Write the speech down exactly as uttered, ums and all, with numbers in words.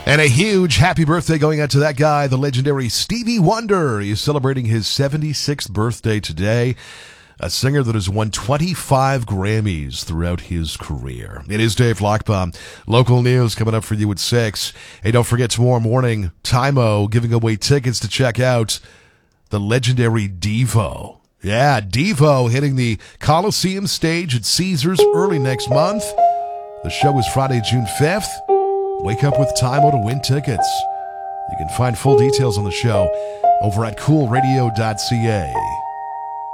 And a huge happy birthday going out to that guy, the legendary Stevie Wonder. He's celebrating his seventy-sixth birthday today. A singer that has won twenty-five Grammys throughout his career. It is Dave Lockbaum. Local news coming up for you at six. Hey, don't forget tomorrow morning, Tymo giving away tickets to check out the legendary Devo. Yeah, Devo hitting the Coliseum stage at Caesars early next month. The show is Friday, June fifth. Wake up with Tymo to win tickets. You can find full details on the show over at cool radio dot c a.